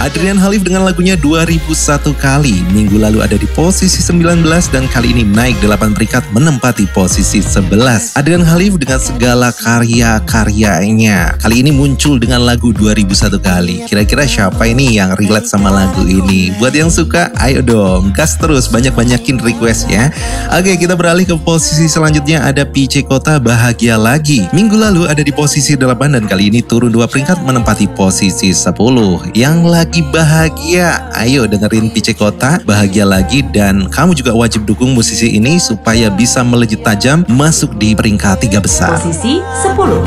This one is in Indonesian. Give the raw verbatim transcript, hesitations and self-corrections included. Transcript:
Adrian Khalif dengan lagunya dua ribu satu kali. Minggu lalu ada di posisi sembilan belas dan kali ini naik delapan peringkat menempati posisi sebelas. Adrian Khalif dengan segala karya-karyanya kali ini muncul dengan lagu dua ribu satu kali. Kira-kira siapa ini yang relate sama lagu ini? Buat yang suka, ayo dong, gas terus, banyak-banyakin request ya. Oke, kita beralih ke posisi selanjutnya, ada P C Kota Bahagia Lagi. Minggu lalu ada di posisi delapan dan kali ini turun dua peringkat menempati posisi sepuluh. Yang lagi bahagia, ayo dengerin P C Kota Bahagia Lagi, dan kamu juga wajib dukung musisi ini supaya bisa melejit tajam masuk di peringkat tiga besar. Posisi sepuluh.